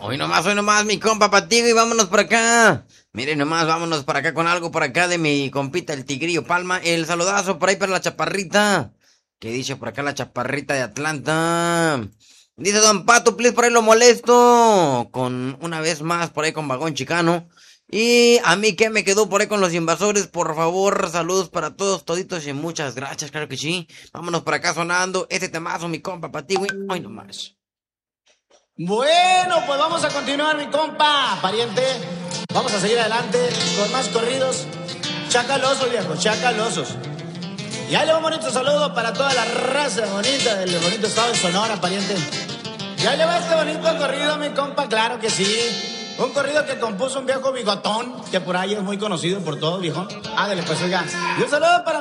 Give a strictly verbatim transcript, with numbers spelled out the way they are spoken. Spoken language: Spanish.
Hoy nomás, hoy nomás, mi compa Patigo, y vámonos por acá. Miren nomás, vámonos para acá con algo por acá de mi compita el Tigrillo Palma. El saludazo por ahí para la chaparrita. ¿Qué dice por acá la chaparrita de Atlanta? Dice Don Pato, please, por ahí lo molesto. Con una vez más por ahí con Vagón Chicano. Y a mí que me quedó por ahí con los invasores, por favor, saludos para todos, toditos y muchas gracias, claro que sí. Vámonos por acá sonando este temazo, mi compa Patigo. Hoy nomás. Bueno, pues vamos a continuar, mi compa, pariente. Vamos a seguir adelante con más corridos chacalosos, viejo, chacalosos. Y ahí le va un bonito saludo para toda la raza bonita del bonito estado de Sonora, pariente. Y ahí le va este bonito corrido, mi compa, claro que sí. Un corrido que compuso un viejo bigotón, que por ahí es muy conocido por todos, viejo. Ándale, pues, oiga. Y un saludo para